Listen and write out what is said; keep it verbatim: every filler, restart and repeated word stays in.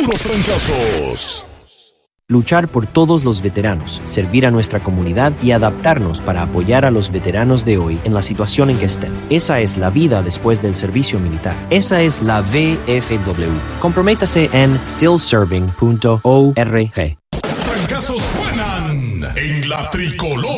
puros trancazos. Luchar por todos los veteranos, servir a nuestra comunidad y adaptarnos para apoyar a los veteranos de hoy en la situación en que estén. Esa es la vida después del servicio militar. Esa es la V F W. Comprométase en still serving punto org. Trancazos suenan en la tricolor.